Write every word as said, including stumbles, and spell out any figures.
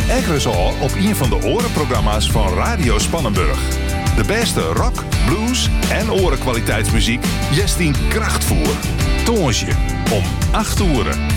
Ekkeres al op een van de orenprogramma's van Radio Spannenburg. De beste rock, blues en orenkwaliteitsmuziek jest in krachtvoer. Tonge om acht uur.